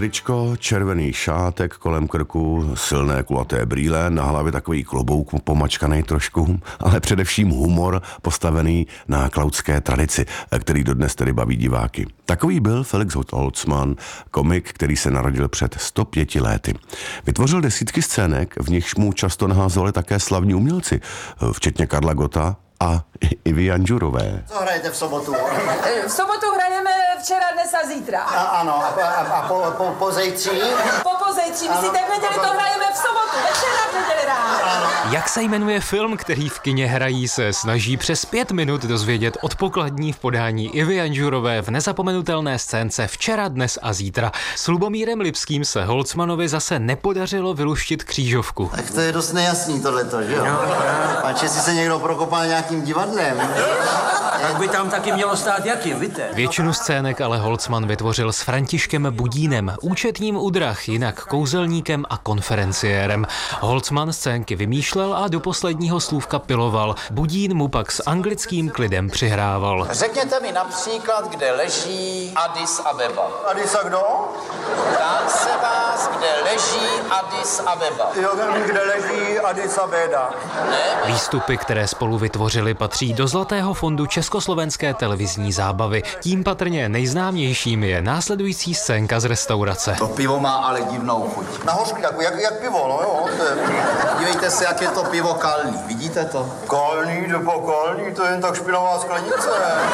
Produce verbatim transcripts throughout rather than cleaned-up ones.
tričko, červený šátek kolem krku, silné kulaté brýle, na hlavě takový klobouk pomačkanej trošku, ale především humor postavený na klaudské tradici, který dodnes tedy baví diváky. Takový byl Felix Holzmann, komik, který se narodil před sto pěti lety. Vytvořil desítky scének, v nichž mu často naházeli také slavní umělci, včetně Karla Gotta a Ivy Janžurové. Co hrajete v sobotu? V sobotu hrajeme včera, dnes a zítra. A, ano, a, a, a po, po, po zejtří? Po pozejtří, myslíte, v neděli to hrajeme v sobotu, večera v neděli ráno. Jak se jmenuje film, který v kině hrají, se snaží přes pět minut dozvědět od pokladní v podání Ivy Janžurové v nezapomenutelné scénce Včera, dnes a zítra. S Lubomírem Lipským se Holzmannovi zase nepodařilo vyluštit křížovku. Tak to je dost nejasný tohleto, že jo? Páč, jestli se někdo prokopal nějakým divadlem. Tak by tam taky mělo stát jaký, víte? Většinu scének ale Holzmann vytvořil s Františkem Budínem, účetním u drah, jinak kouzelníkem a konferenciérem. Holzmann scénky vymýšlel a do posledního slůvka piloval. Budín mu pak s anglickým klidem přihrával. Řekněte mi například, kde leží Addis Abeba. Addis a kdo? Ptám se vás, kde leží Addis Abeba. Jo, kde leží Addis Abeba. Výstupy, které spolu vytvořili, patří do Zlatého fondu československé televizní zábavy. Tím patrně nejznámějším je následující scénka z restaurace. To pivo má ale divnou chuť. Na hořku, jak, jak, jak pivo, no jo. To je... Dívejte se, jak je to pivo kalný. Vidíte to? Kalný, nebo kalný, to je jen tak špinavá sklenice.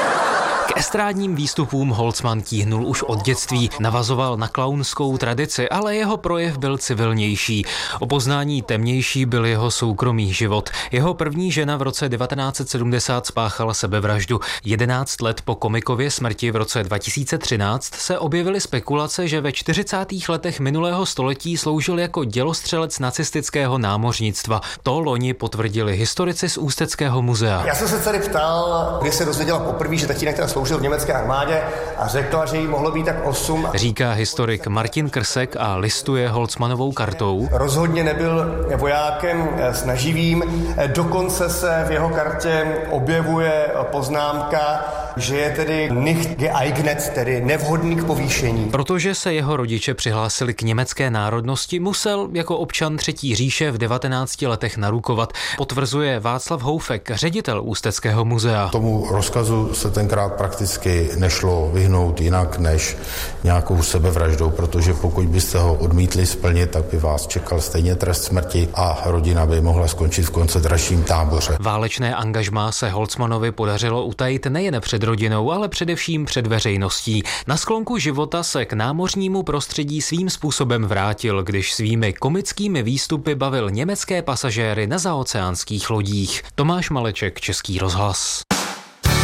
K estrádním výstupům Holzmann tíhnul už od dětství, navazoval na klaunskou tradici, ale jeho projev byl civilnější. O poznání temnější byl jeho soukromý život. Jeho první žena v roce devatenáct set sedmdesát spáchala sebevraždu. Jedenáct let po komikově smrti v roce dva tisíce třináct se objevily spekulace, že ve čtyřicátých letech minulého století sloužil jako dělostřelec nacistického námořnictva. To loni potvrdili historici z Ústeckého muzea. Já jsem se tady ptal, kdy se dozvěděla poprvé, že tatínek teda sloužil v německé armádě a řekla, že jí mohlo být tak osm. Říká historik Martin Krsek a listuje Holzmannovou kartou. Rozhodně nebyl vojákem snaživým, dokonce se v jeho kartě objevuje poznámka, že je tedy nicht geeignet, tedy nevhodný k povýšení. Protože se jeho rodiče přihlásili k německé národnosti, musel jako občan Třetí říše v devatenácti letech narukovat, potvrzuje Václav Houfek, ředitel Ústeckého muzea. Tomu rozkazu se tenkrát prakticky nešlo vyhnout jinak než nějakou sebevraždou, protože pokud byste ho odmítli splnit, tak by vás čekal stejně trest smrti a rodina by mohla skončit v koncentračním táboře. Válečné angažmá se Holzmannovi podařilo utajit nejen před rodinou, ale především před veřejností. Na sklonku života se k námořnímu prostředí svým způsobem vrátil, když svými komickými výstupy bavil německé pasažéry na zaoceánských lodích. Tomáš Maleček, Český rozhlas.